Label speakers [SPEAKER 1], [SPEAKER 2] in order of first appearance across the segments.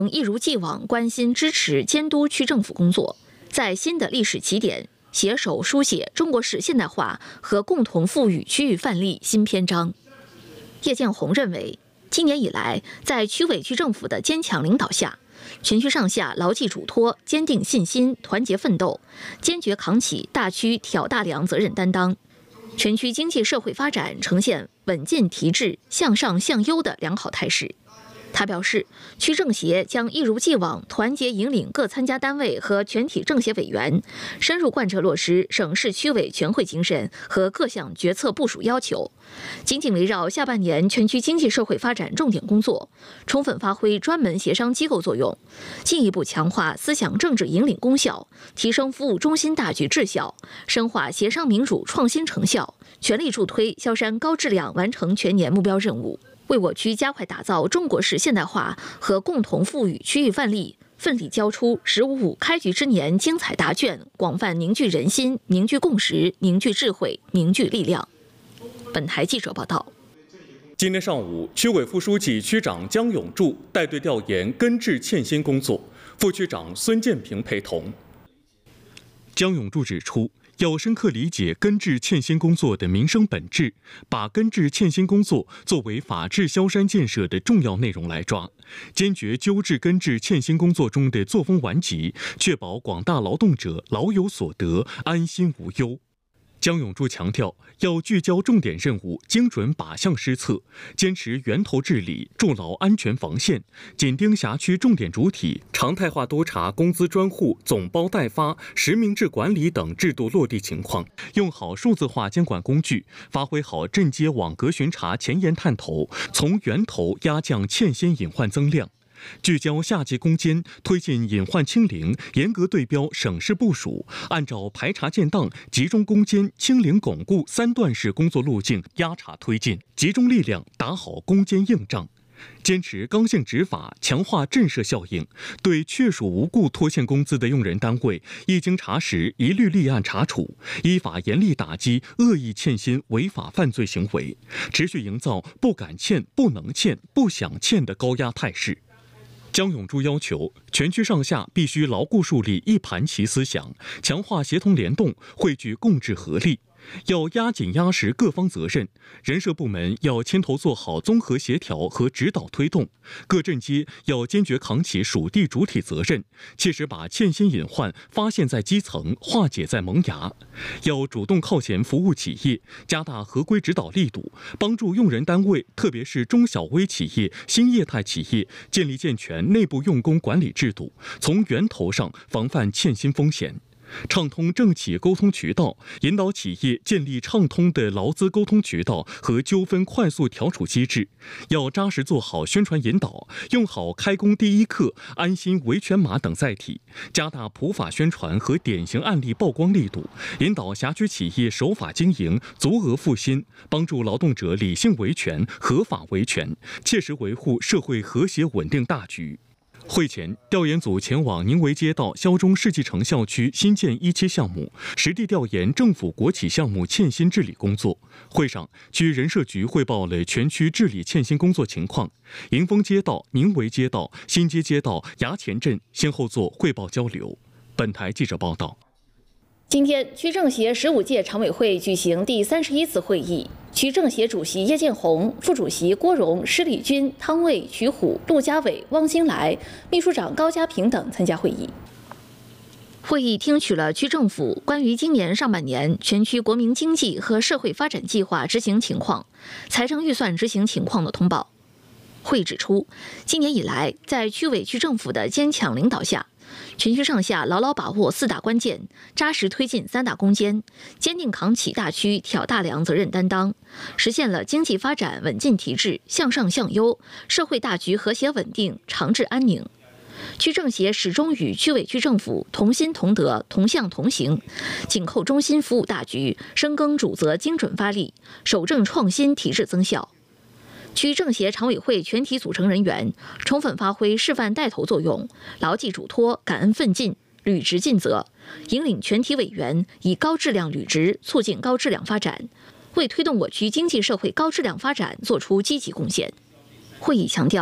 [SPEAKER 1] 一如既往关心、支持、监督区政府工作，在新的历史起点携手书写中国式现代化和共同赋予区域范例新篇章。叶建宏认为，今年以来，在区委区政府的坚强领导下，全区上下牢记嘱托，坚定信心，团结奋斗，坚决扛起大区挑大梁责任担当，全区经济社会发展呈现稳进提质、向上向优的良好态势。他表示，区政协将一如既往团结引领各参加单位和全体政协委员，深入贯彻落实省市区委全会精神和各项决策部署要求，紧紧围绕下半年全区经济社会发展重点工作，充分发挥专门协商机构作用，进一步强化思想政治引领功效，提升服务中心大局质效，深化协商民主创新成效，全力助推萧山高质量完成全年目标任务，为我区加快打造中国式现代化和共同富裕区域范例，奋力交出“十五五”开局之年精彩答卷，广泛凝聚人心、凝聚共识、凝聚智慧、凝聚力量。本台记者报道。
[SPEAKER 2] 今天上午，区委副书记、区长姜永柱带队调研根治欠薪工作，副区长孙建平陪同。
[SPEAKER 3] 姜永柱指出，要深刻理解根治欠薪工作的民生本质，把根治欠薪工作作为法治萧山建设的重要内容来抓，坚决纠治根治欠薪工作中的作风顽疾，确保广大劳动者老有所得，安心无忧。姜永柱强调，要聚焦重点任务，精准靶向施策，坚持源头治理，筑牢安全防线，紧盯辖区重点主体，常态化督查工资专户、总包代发、实名制管理等制度落地情况，用好数字化监管工具，发挥好镇街网格巡查前沿探头，从源头压降欠薪隐患增量。聚焦下级攻坚，推进隐患清零，严格对标省市部署，按照排查建档、集中攻坚、清零巩固三段式工作路径压查推进，集中力量打好攻坚硬仗。坚持刚性执法，强化震慑效应，对确属无故拖欠工资的用人单位，一经查实，一律立案查处，依法严厉打击恶意欠薪违法犯罪行为，持续营造不敢欠、不能欠、不想欠的高压态势。姜永柱要求，全区上下必须牢固树立一盘棋思想，强化协同联动，汇聚共治合力。要压紧压实各方责任，人社部门要牵头做好综合协调和指导推动，各镇街要坚决扛起属地主体责任，切实把欠薪隐患发现在基层，化解在萌芽。要主动靠前服务企业，加大合规指导力度，帮助用人单位，特别是中小微企业、新业态企业建立健全内部用工管理制度，从源头上防范欠薪风险。畅通政企沟通渠道，引导企业建立畅通的劳资沟通渠道和纠纷快速调处机制。要扎实做好宣传引导，用好开工第一课、安心维权码等载体，加大普法宣传和典型案例曝光力度，引导辖区企业守法经营、足额付薪，帮助劳动者理性维权、合法维权，切实维护社会和谐稳定大局。会前，调研组前往宁围街道萧中世纪城校区新建一期项目，实地调研政府国企项目欠薪治理工作。会上，区人社局汇报了全区治理欠薪工作情况。迎丰街道、宁围街道、新街街道、衙前镇先后做汇报交流。本台记者报道。
[SPEAKER 1] 今天，区政协15届常委会举行第31次会议，区政协主席叶建宏、副主席郭荣、施立军、汤卫、曲虎、陆家伟、汪兴来、秘书长高家平等参加会议。会议听取了区政府关于今年上半年全区国民经济和社会发展计划执行情况、财政预算执行情况的通报。会议指出，今年以来，在区委区政府的坚强领导下，全区上下牢牢把握4大关键，扎实推进3大攻坚，坚定扛起大区挑大梁责任担当，实现了经济发展稳进提质、向上向优，社会大局和谐稳定、长治安宁。区政协始终与区委区政府同心同德、同向同行，紧扣中心服务大局，深耕主责精准发力，守正创新提质增效。区政协常委会全体组成人员充分发挥示范带头作用，牢记嘱托，感恩奋进，履职尽责，引领全体委员以高质量履职，促进高质量发展，为推动我区经济社会高质量发展作出积极贡献。会议强调，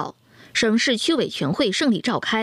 [SPEAKER 1] 省市区委全会胜利召开。